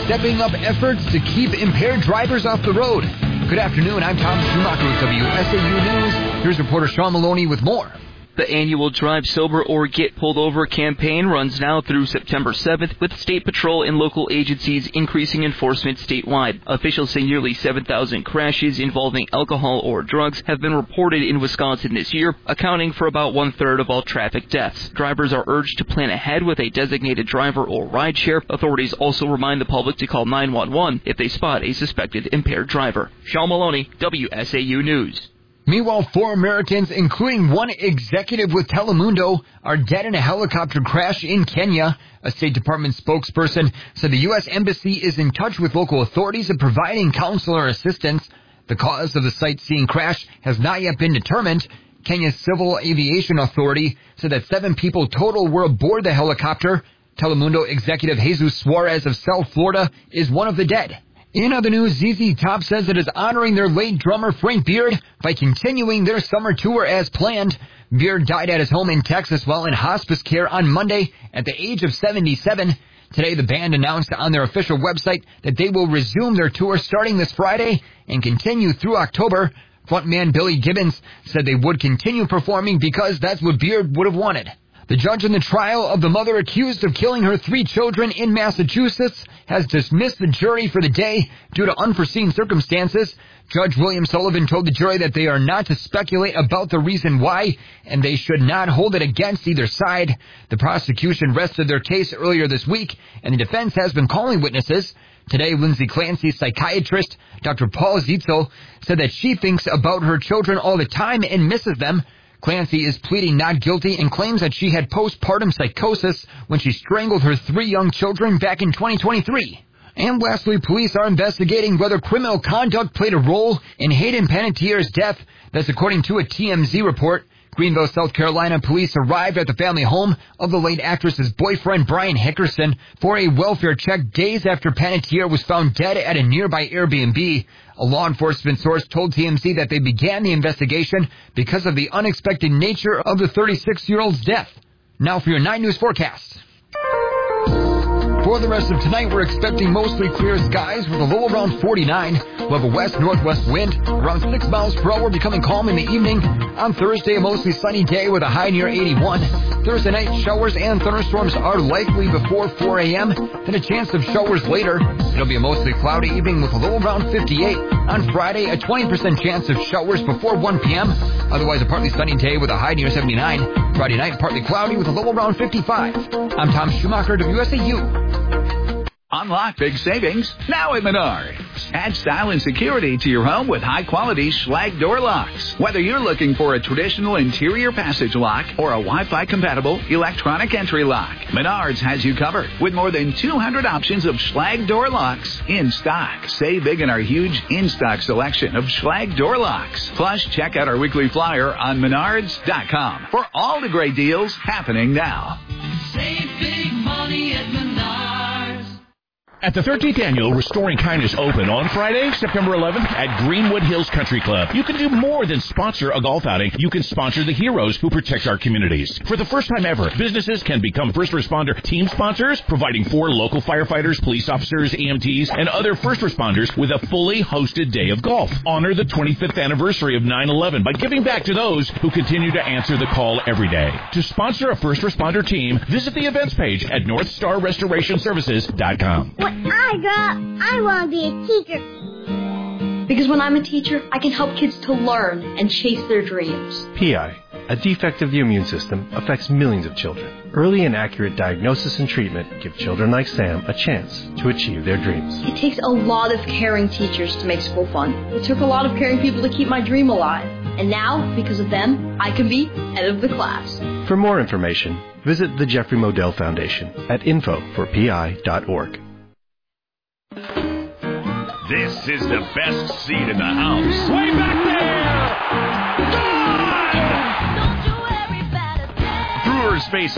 stepping up efforts to keep impaired drivers off the road. Good afternoon, I'm Tom Schumacher with WSAU News. Here's reporter Sean Maloney with more. The annual Drive Sober or Get Pulled Over campaign runs now through September 7th, with State Patrol and local agencies increasing enforcement statewide. Officials say nearly 7,000 crashes involving alcohol or drugs have been reported in Wisconsin this year, accounting for about one-third of all traffic deaths. Drivers are urged to plan ahead with a designated driver or rideshare. Authorities also remind the public to call 911 if they spot a suspected impaired driver. Sean Maloney, WSAU News. Meanwhile, 4 Americans, including one executive with Telemundo, are dead in a helicopter crash in Kenya. A State Department spokesperson said the U.S. Embassy is in touch with local authorities and providing consular assistance. The cause of the sightseeing crash has not yet been determined. Kenya's Civil Aviation Authority said that 7 people total were aboard the helicopter. Telemundo executive Jesus Suarez of South Florida is one of the dead. In other news, ZZ Top says it is honoring their late drummer Frank Beard by continuing their summer tour as planned. Beard died at his home in Texas while in hospice care on Monday at the age of 77. Today, the band announced on their official website that they will resume their tour starting this Friday and continue through October. Frontman Billy Gibbons said they would continue performing because that's what Beard would have wanted. The judge in the trial of the mother accused of killing her 3 children in Massachusetts has dismissed the jury for the day due to unforeseen circumstances. Judge William Sullivan told the jury that they are not to speculate about the reason why, and they should not hold it against either side. The prosecution rested their case earlier this week, and the defense has been calling witnesses. Today, Lindsay Clancy's psychiatrist, Dr. Paul Zietzel, said that she thinks about her children all the time and misses them. Clancy is pleading not guilty and claims that she had postpartum psychosis when she strangled her 3 young children back in 2023. And lastly, police are investigating whether criminal conduct played a role in Hayden Panettiere's death. That's according to a TMZ report. Greenville, South Carolina police arrived at the family home of the late actress's boyfriend, Brian Hickerson, for a welfare check days after Panettiere was found dead at a nearby Airbnb. A law enforcement source told TMZ that they began the investigation because of the unexpected nature of the 36-year-old's death. Now for your 9 News forecast. For the rest of tonight, we're expecting mostly clear skies with a low around 49. We'll have a west-northwest wind around 6 miles per hour, becoming calm in the evening. On Thursday, a mostly sunny day with a high near 81. Thursday night, showers and thunderstorms are likely before 4 a.m., then a chance of showers later. It'll be a mostly cloudy evening with a low around 58. On Friday, a 20% chance of showers before 1 p.m. Otherwise, a partly sunny day with a high near 79. Friday night, partly cloudy with a low around 55. I'm Tom Schumacher, WSAU. Unlock big savings now at Menards. Add style and security to your home with high-quality Schlage door locks. Whether you're looking for a traditional interior passage lock or a Wi-Fi compatible electronic entry lock, Menards has you covered with more than 200 options of Schlage door locks in stock. Save big in our huge in-stock selection of Schlage door locks. Plus, check out our weekly flyer on Menards.com for all the great deals happening now. Save big money at Menards. At the 13th Annual Restoring Kindness Open on Friday, September 11th at Greenwood Hills Country Club, you can do more than sponsor a golf outing. You can sponsor the heroes who protect our communities. For the first time ever, businesses can become first responder team sponsors, providing 4 local firefighters, police officers, EMTs, and other first responders with a fully hosted day of golf. Honor the 25th anniversary of 9/11 by giving back to those who continue to answer the call every day. To sponsor a first responder team, visit the events page at NorthstarRestorationServices.com. When I grow up, I want to be a teacher. Because when I'm a teacher, I can help kids to learn and chase their dreams. PI, a defect of the immune system, affects millions of children. Early and accurate diagnosis and treatment give children like Sam a chance to achieve their dreams. It takes a lot of caring teachers to make school fun. It took a lot of caring people to keep my dream alive. And now, because of them, I can be head of the class. For more information, visit the Jeffrey Modell Foundation at info4pi.org. This is the best seat in the house. Way back there! Gone! Brewers face